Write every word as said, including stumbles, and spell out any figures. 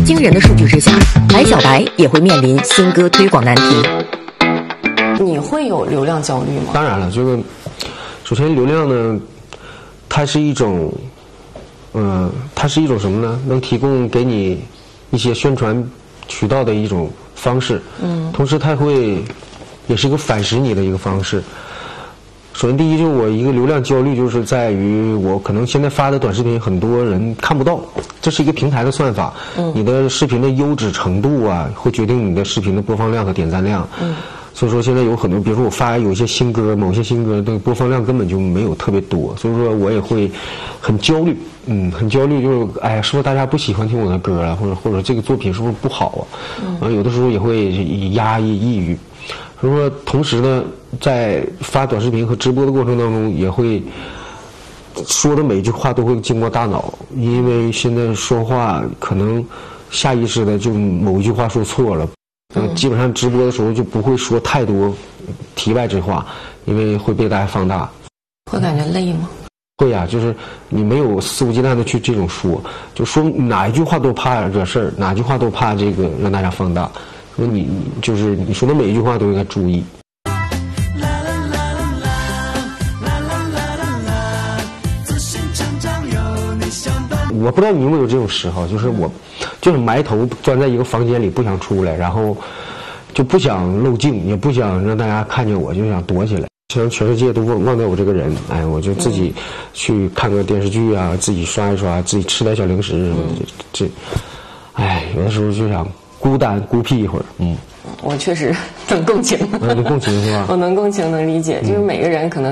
惊人的数据之下，白小白也会面临新歌推广难题。 你会有流量焦虑吗？ 当然了，这个首先流量呢，它是一种，呃，它是一种什么呢？能提供给你一些宣传渠道的一种方式。嗯。同时，它会也是一个反噬你的一个方式。首先，第一就是我一个流量焦虑，就是在于我可能现在发的短视频很多人看不到，这是一个平台的算法。嗯。你的视频的优质程度啊，会决定你的视频的播放量和点赞量。嗯。所以说现在有很多，比如说我发有一些新歌，某些新歌的播放量根本就没有特别多，所以说我也会很焦虑，嗯，很焦虑，就是哎呀，是不是大家不喜欢听我的歌啊，或者或者这个作品是不是不好啊？嗯。呃，有的时候也会压抑、抑郁。所以说，同时呢，在发短视频和直播的过程当中，也会说的每一句话都会经过大脑，因为现在说话可能下意识的就某一句话说错了。嗯，基本上直播的时候就不会说太多题外之话，因为会被大家放大。 会感觉累吗？ 会呀、啊，就是你没有肆无忌惮的去这种说，就说哪一句话都怕惹事儿，哪句话都怕这个让大家放大。说你就是你说的每一句话都应该注意。我不知道你有没有这种时候，就是我就是埋头钻在一个房间里不想出来，然后就不想露镜，也不想让大家看见我，就想躲起来，想全世界都忘忘掉我这个人。哎，我就自己去看个电视剧啊，自己刷一刷，自己吃点小零食什么的。这，哎，有的时候就想孤单孤僻一会儿。嗯， 我确实能共情。 能共情是吧？ 我能共情，能理解，就是每个人可能